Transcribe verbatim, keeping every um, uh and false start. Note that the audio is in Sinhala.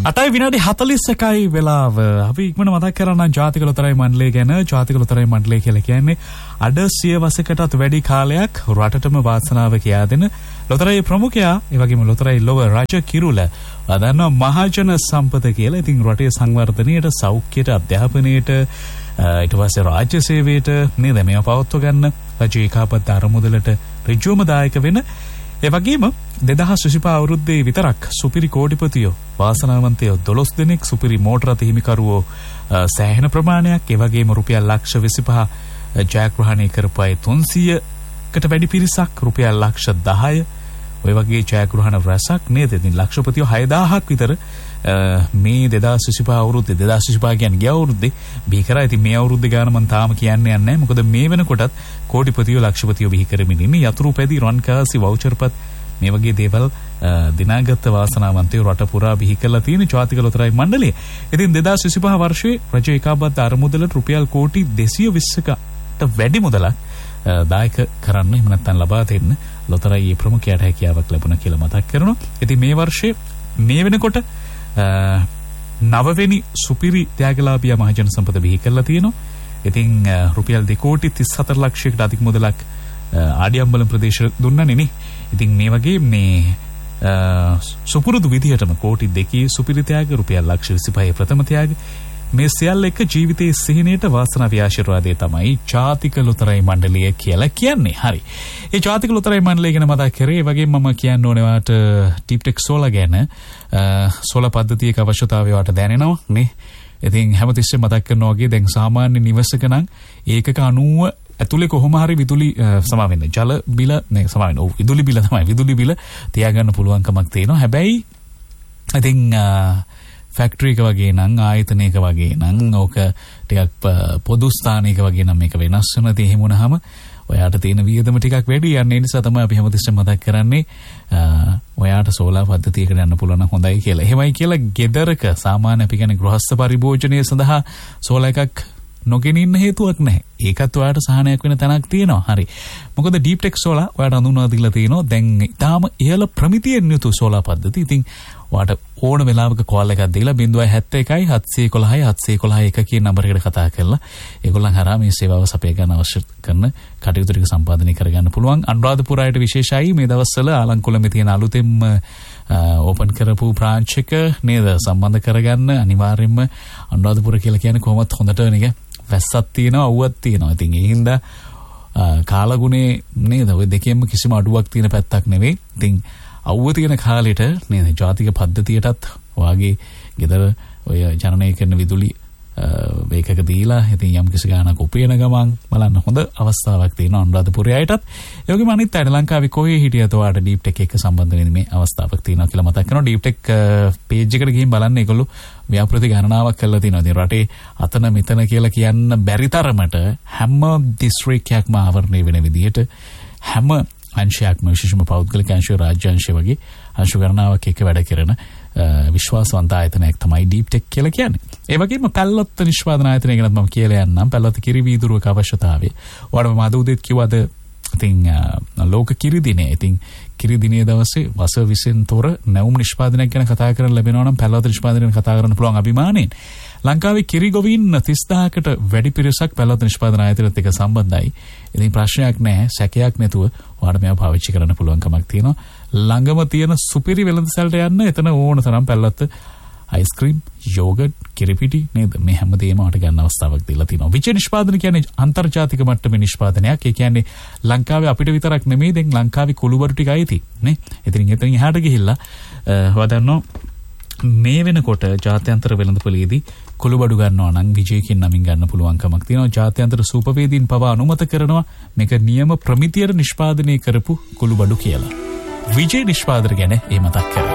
අටයි විනාඩි හතළිස් එකයි වෙලාව. අපි ඉක්මන මතක් කරනවා ජාතික ලොතරැයි මණ්ඩලය ගැන. ජාතික ලොතරැයි මණ්ඩලය කියලා කියන්නේ අඩ සිය වසරකටත් වැඩි කාලයක් රටටම වාසනාව කියා දෙන ලොතරැයි ප්‍රමුඛයා, ඒ වගේම ලොතරැයි ලොව රජ කිරුල වදන්න මහජන සම්පත කියලා. ඉතින් රටේ සංවර්ධනයට, සෞඛ්‍යයට, අධ්‍යාපනයට, ඊට පස්සේ රාජ්‍ය සේවයට නේද මේව පවත්ව ගන්න රජයේ කාපත් අරමුදලට ඍජුවම දායක වෙන, ඒ වගේම දෙදහස් විසිපහ අවුරුද්දේ විතරක් සුපිරි කෝටිපතියෝ, වාසනාවන්තයෝ දොළොස් දෙනෙක්, සුපිරි මෝටර රථ හිමිකරුවෝ සෑහෙන ප්‍රමාණයක්, ඒ වගේම රුපියල් ලක්ෂ විසිපහ ජයග්‍රහණය කරපු අය තුන්සියයකට වැඩි පිරිසක්, රුපියල් ලක්ෂ දහය ඔය වගේ ජයග්‍රහණ රැසක් නේද. ඉතින් ලක්ෂපතියෝ හයදාහක් විතර මේ දෙදහස් විසිපහ අවුරුද්දේ දෙදහස් විසිපහ කියන්නේ ගිය අවුරුද්දේ බිහි කරා. ඉතින් මේ අවුරුද්දේ ගාන මම තාම කියන්නේ නැහැ. මොකද මේ වෙනකොටත් කෝටිපතියෝ, ලක්ෂපතියෝ බිහි කරමින් ඉන්නේ. යතුරු පැදි, රන් කාසි, වවුචර්පත් මේ වගේ දේවල් දිනාගත් වාසනාවන්තයෝ රට පුරා බිහි කරලා තියෙන ජාතික ලොතරැයි මණ්ඩලය. ඉතින් දෙදහස් විසිපහ වර්ෂයේ රජ ඒකාබද්ධ අරමුදලට රුපියල් කෝටි දෙසිය විස්සකට වැඩි මුදලක් දායක කරන්න, එහෙම නැත්නම් ලබා දෙන්න ලොතරැයි ප්‍රමුඛයාට හැකියාවක් ලැබුණා කියලා මතක් කරනවා. ඉතින් මේ වර්ෂයේ මේ වෙනකොට නවවෙනි සුපිරි ත්‍යාගලාභියා මහජන සම්පත බිහි කරලා තියෙනවා. ඉතින් රුපියල් දෙකෝටි තිස් හතර ලක්ෂයකට අධික මුදලක් ආඩියම්බලම් ප්‍රදේශ දුන්නානේ නේ. ඉතින් මේ වගේ මේ සුපුරුදු විදිහටම කෝටි දෙකේ සුපිරි ත්‍යාග, රුපියල් ලක්ෂ විසිපහේ ප්‍රථම ත්‍යාග, මේ සියල්ල එක ජීවිතයේ සිහිනයට වාසනාවේ ආශිර්වාදයේ තමයි ජාතික ලොතරැයි මණ්ඩලය කියලා කියන්නේ. හරි. ඒ ජාතික ලොතරැයි මණ්ඩලය ගැන මතක් කරේ. ඒ වගේම මම කියන්න ඕනේ වාට ටීප්ටෙක් සෝලා ගැන. සෝලා පද්ධතියක අවශ්‍යතාවය වාට දැනෙනවා නේ. ඉතින් හැමතිස්සෙම මතක් කරනවා වගේ දැන් සාමාන්‍ය නිවසක නම් ඒකක අනූව ඇතුලේ කොහොම හරි විදුලි සමා වෙන්න ජල බිල නේ සමා වෙන්න. ඔව් විදුලි බිල තමයි. විදුලි බිල තියාගන්න පුළුවන්කමක් තියෙනවා. හැබැයි ඉතින් ෆැක්ටරි එක වගේ නම්, ආයතනයක වගේ නම්, ඕක ටිකක් පොදු ස්ථානයක වගේ නම් මේක වෙනස් වෙනවා. ඉතින් එහෙම වුණාම ඔයාට තියෙන වියදම ටිකක් වැඩි. යන්නේ නිසා තමයි අපි හැමතිස්සෙම මතක් කරන්නේ ඔයාට සෝලාර් පද්ධතියකට යන්න පුළුවන් නම් හොඳයි කියලා. එහෙමයි කියලා ගෙදරක සාමාන්‍ය අපි කියන්නේ ගෘහස්ත පරිභෝජනය සඳහා සෝලාර් එකක් නොගෙන ඉන්න හේතුවක් නැහැ. ඒකත් ඔයාට සහනයක් වෙන තැනක් තියෙනවා. හරි. මොකද ඩීප්ටෙක් සෝලාර් ඔයාට හඳුන්වා දීලා තියෙනවා දැන් ඊටාම ඉහළ ප්‍රමිතියෙන් යුතු සෝලාර් පද්ධතිය. ඉතින් ඔයාට ඕන වෙලාවක කෝල් එකක් දීලා ज़ीरो सात एक एक सात एक एक सात एक एक එක කියන නම්බරයකට කතා කරලා ඒගොල්ලන් හරහා මේ සේවාව සපය ගන්න අවශ්‍ය කරන කටයුතු ටික සම්පාදනය කරගන්න පුළුවන්. අනුරාධපුරයට විශේෂයි මේ දවස්වල ආලංකුලමේ තියෙන අලුතෙන්ම ඕපන් කරපු බ්‍රාන්ච් එක නේද සම්බන්ධ කරගන්න. අනිවාර්යයෙන්ම අනුරාධපුර කියලා කියන්නේ කොහොමත් හොඳට නේද වැස්සක් තියෙනවා, අවුවක් තියෙනවා. ඉතින් ඒ හින්දා කාලගුණේ නේද ඔය දෙකෙන්ම කිසිම අඩුවක් තියෙන පැත්තක් නෙවෙයි. ඉතින් අවුව තියෙන කාලෙට නේද ජාතික පද්ධතියටත් වාගේ ගෙදර ඔය ජනනය කරන විදුලි වේකක දීලා ඉතින් යම් කිසි ගානක් උපයන ගමන් බලන්න හොඳ අවස්ථාවක් තියෙනවා අනුරාධපුරයේ අයටත්. ඒ වගේම අනිත් අයට ලංකාවේ කොහේ හිටියත් ඔයාලට ඩීප්ටෙක් එක්ක සම්බන්ධ වෙන්න මේ අවස්ථාවක් තියෙනවා කියලා මතක් කරනවා. ඩීප්ටෙක් පේජ් එකට ගිහින් බලන්න ඒගොල්ලෝ ව්‍යාපෘති ගණනාවක් කරලා තියෙනවා. ඉතින් රටේ අතන මෙතන කියලා කියන්න බැරි තරමට හැම දිස්ත්‍රික්කයක්ම ආවරණය වෙන විදිහට හැම අංශයක්ම විශේෂම පෞද්ගලික අංශය, රාජ්‍ය අංශය වගේ අංශ ගණනාවක් එක්ක වැඩ කරන විශ්වාසවන්ත ආයතනයක් තමයි ඩීප්ටෙක් කියලා කියන්නේ. ඒ වගේම පැල්ලොත් නිෂ්පාදන ආයතනය ගැනත් මම කියලා යන්නම්. පැල්ලොත් කිරි වීදුරුවක අවශ්‍යතාවය. ඔයාලම අද උදේත් කිව්වද ඉතින් ලෝක කිරි දිනේ. ඉතින් කිරි දිනේ දවසේ වස විසෙන් තොර නැවුම් නිෂ්පාදනයක් ගැන කතා කරන්න ලැබෙනවා නම් පැල්ලොත් නිෂ්පාදනය ගැන කතා කරන්න පුළුවන් අභිමාණයෙන්. ලංකාවේ කිරි ගොවීන් තිස් දහසකට වැඩි පිරිසක් පැල්ලොත් නිෂ්පාදන ආයතනයත් එක්ක සම්බන්ධයි. ඉතින් ප්‍රශ්නයක් නැහැ, සැකයක් නැතුව ඔයාලට මේව පාවිච්චි කරන්න පුළුවන්කමක් තියෙනවා. ළඟම තියෙන සුපිරි වෙළඳසැලට යන්න එතන ඕන තරම් පැල්ලොත් අයිස්ක්‍රීම්, යෝගට්, කිරිපිටි නේද මේ හැමදේම ඔයාලට ගන්න අවස්ථාවක් දීලා තියෙනවා. විජේ නිෂ්පාදන කියන්නේ අන්තර්ජාතික මට්ටමේ නිෂ්පාදනයක්. ඒ කියන්නේ ලංකාවේ අපිට විතරක් නෙමෙයි දැන් ලංකාවේ කුළුබඩු ටික අයිති නේ. ඉතින් එතනින් එහාට ගිහිල්ලා හොදන්නෝ මේ වෙනකොට ජාත්‍යන්තර වෙළඳපොළේදී කුළුබඩු ගන්නවා නම් විජේකින් නමින් ගන්න පුළුවන්කමක් තියෙනවා. ජාත්‍යන්තර සූපවේදීන් පවා අනුමත කරනවා මේක නියම ප්‍රමිතියට නිෂ්පාදනය කරපු කුළුබඩු කියලා. විජේ නිෂ්පාදන ගැන ඒ මතක් කරගන්න.